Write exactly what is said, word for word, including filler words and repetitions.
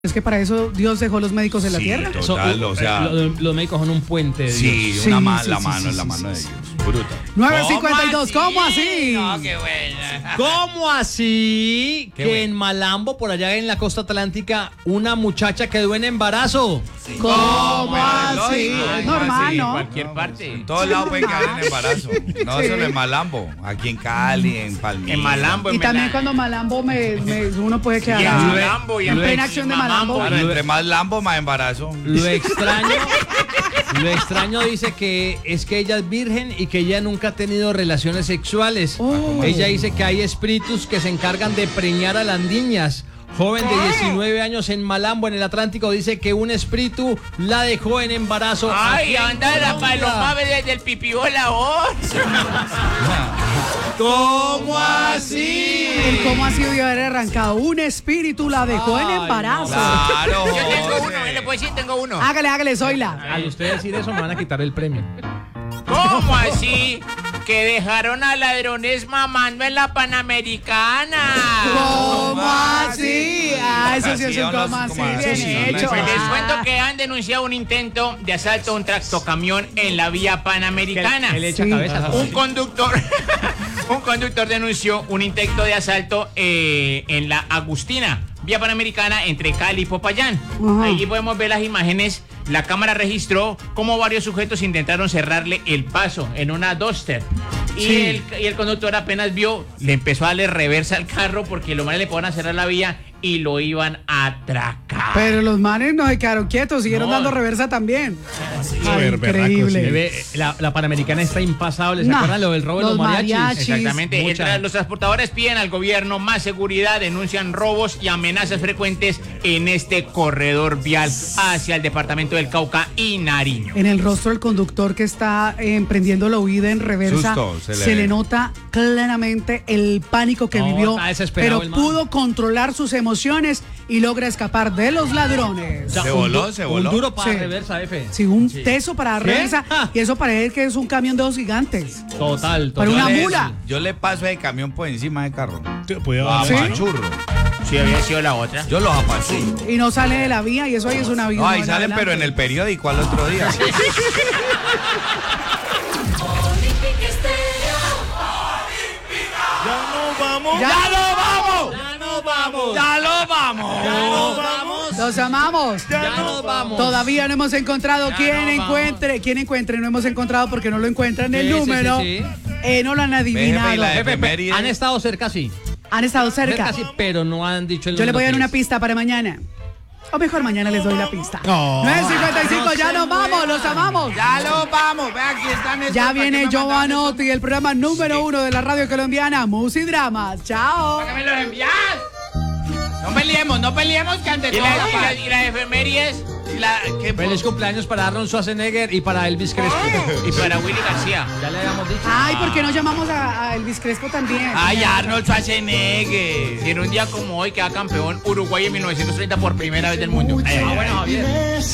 Es que para eso Dios dejó los médicos en la Sí, tierra. total, So, o sea, los, los médicos son un puente de sí, Dios. una Sí, ma- sí, la sí, mano sí, es la sí, mano sí, de Dios, bruta. nueve cincuenta y dos, ¿cómo así? No, qué buena. ¿Cómo así Qué que bueno. en Malambo, por allá en la costa atlántica, una muchacha quedó en embarazo? ¿Cómo pero así? lógico, Es ¿cómo normal, así? ¿no? Cualquier parte. En todos lados pueden quedar en embarazo. No Sí. solo en Malambo, aquí en Cali, en Palmira. En Malambo, en Y también Mela- cuando Malambo me, me- uno puede quedar Y en ahí. Malambo, y en en plena acción de Malambo. Claro, entre más Lambo, más embarazo. Lo extraño, lo extraño dice que es que ella es virgen y que ella nunca ha tenido relaciones sexuales. Oh. Ella dice que hay espíritus que se encargan de preñar a las niñas. Joven de diecinueve años en Malambo, en el Atlántico, dice que un espíritu la dejó en embarazo. Ay, Aquí en anda la Colombia. paloma desde el pipí volador. ¿Cómo así? El cómo así debió haber arrancado. Un espíritu la dejó en Ay, embarazo. Claro, Yo tengo José. uno, ¿le puedo decir? Tengo uno. Hágale, hágale, Zoila. Al usted decir eso me van a quitar el premio. ¿Cómo así? Que dejaron a ladrones mamando en la Panamericana. ¿Cómo así? Ah, eso sí es un Unos- cómo así. como así, Bien sí, hecho. no Pues les Ah. cuento que han denunciado un intento de asalto a un tractocamión en la vía Panamericana. Él echa Sí. cabeza. Un conductor, un conductor denunció un intento de asalto eh, en la Agustina, vía Panamericana entre Cali y Popayán. Ajá. Ahí podemos ver las imágenes. La cámara registró cómo varios sujetos intentaron cerrarle el paso en una Duster. Y, Sí. el, y el conductor apenas vio, le empezó a darle reversa al carro porque los manes le podían cerrar la vía y lo iban a atracar. Pero los manes no se quedaron quietos, siguieron No. dando reversa también. Ay, Ver, berraco, increíble. sí. Ve, La, la Panamericana está impasable. ¿Se Nah, acuerdan lo del robo de los los mariachis? mariachis. Exactamente. El Mucha. tra- los transportadores piden al gobierno más seguridad, denuncian robos y amenazas frecuentes en este corredor vial hacia el departamento del Cauca y Nariño. En el rostro del conductor que está eh, emprendiendo la huida en reversa, Susto, se, se le, le ve. nota claramente el pánico que No, vivió, está desesperado pero el man. pudo controlar sus emociones y logra escapar de los ladrones. O sea, Se un voló, du- se voló. Un duro para Sí. reversa, F. Sí, un teso para dar ¿Qué? reversa, Ah. y eso parece que es un camión de dos gigantes. Total, total. Pero una Yo le- mula. Yo le paso el camión por encima del carro. Ah, ¿Sí? Apachurro. Si había sido la otra. Yo los apachurro. Y no sale de la vía, y eso ahí es una vía. No, ahí salen, pero en el periódico al otro día. ¡Ya lo vamos! ¡Ya nos vamos! ¡Ya lo vamos! vamos! ¡Los amamos! ¡Ya nos vamos! Todavía no hemos encontrado Ya quién no vamos. encuentre, quién encuentre, no hemos encontrado porque no lo encuentran el Sí, sí, número. sí, sí. Eh, no lo han adivinado. Déjeme y la de- Jefe, pe- efemérides. han estado cerca, sí. Han estado cerca. Cerca, sí, pero no han dicho el Yo le número voy a dar que una es. pista para mañana. O mejor mañana les doy la pista. No. nueve cincuenta y cinco, ya nos vamos, los amamos. ¡Ya lo vamos! Ve, aquí están estos, Ya ¿para qué viene me mandaron Giovanotti, el programa número uno de la radio colombiana, Musidramas. Chao. ¿Para qué me los envías? No peleemos, no peleemos que ante ¿Y todo la, la y la- paz. y las efemérides? Y la- ¿qué- Feliz cumpleaños para Arnold Schwarzenegger y para Elvis Crespo. Y para Willy García. Ya le habíamos dicho. Ay, ¿por qué no llamamos a, a Elvis Crespo también? Ay, Arnold Schwarzenegger. Y en un día como hoy queda campeón Uruguay en mil novecientos treinta por primera vez del mundo. Uy, Ay, ay, Ah, ay. bueno, Javier.